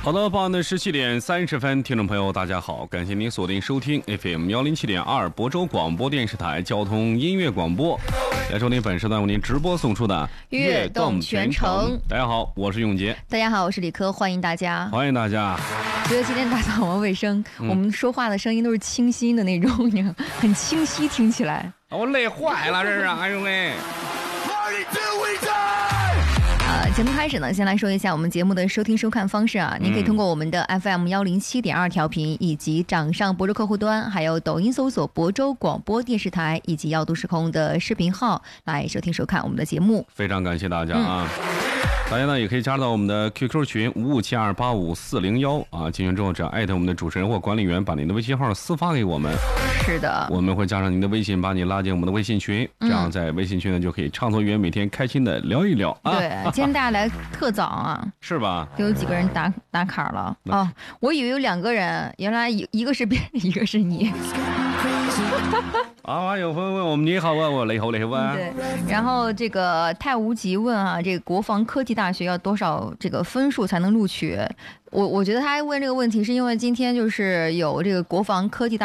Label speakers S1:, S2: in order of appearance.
S1: 好的，傍晚的17:30，听众朋友大家好，感谢您锁定收听 FM 107.2亳州广播电视台交通音乐广播，来收听本时段为您直播送出的
S2: 悦动全程。
S1: 大家好，我是永杰。
S2: 大家好，我是李科，欢迎大家。
S1: 欢迎大家。
S2: 觉得今天打扫完卫生，我们说话的声音都是清晰的那种，很清晰，听起来。
S1: 我累坏了，这是，哎呦喂！
S2: 节目开始呢，先来说一下我们节目的收听收看方式啊。您可以通过我们的 FM 107.2调频，以及掌上亳州客户端，还有抖音搜索亳州广播电视台，以及耀都时空的视频号来收听收看我们的节目。
S1: 非常感谢大家啊！大家呢也可以加入到我们的 QQ 群5572854401啊，进群之后只要艾特我们的主持人或管理员，把您的微信号私发给我们。
S2: 是的，
S1: 我们会加上您的微信，把你拉进我们的微信群，这样在微信群呢就可以畅所欲言，每天开心的聊一聊啊。
S2: 对，今天大家来特早啊，
S1: 是吧？
S2: 有几个人打卡了哦，我以为有2个人，原来一个是别人，一个是你。
S1: 啊，有朋友问我们你好啊，我雷猴啊。
S2: 对，然后这个太无极问啊，这个国防科技大学要多少这个分数才能录取？我觉得他问这个问题是因为今天就是有这个国防科技大